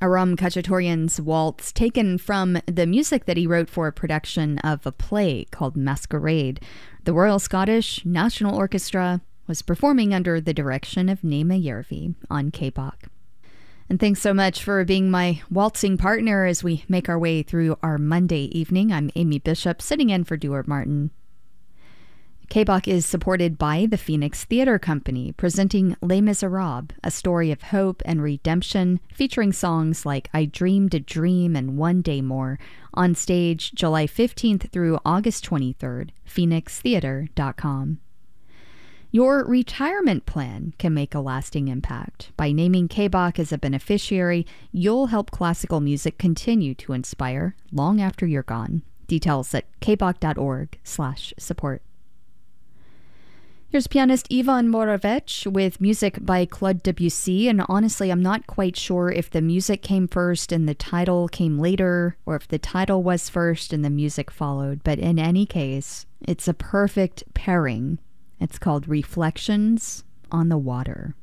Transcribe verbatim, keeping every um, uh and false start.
Aram Khachaturian's waltz, taken from the music that he wrote for a production of a play called Masquerade. The Royal Scottish National Orchestra was performing under the direction of Naima Järvi on K B O C. And thanks so much for being my waltzing partner as we make our way through our Monday evening. I'm Amy Bishop, sitting in for Duart Martin. K B O C is supported by the Phoenix Theatre Company, presenting Les Miserables, a story of hope and redemption, featuring songs like I Dreamed a Dream and One Day More, on stage July fifteenth through August twenty-third, phoenix theater dot com. Your retirement plan can make a lasting impact. By naming K B O C as a beneficiary, you'll help classical music continue to inspire long after you're gone. Details at k b o c dot org slash support. Here's pianist Ivan Moravec with music by Claude Debussy, and honestly, I'm not quite sure if the music came first and the title came later, or if the title was first and the music followed, but in any case, it's a perfect pairing. It's called Reflections on the Water.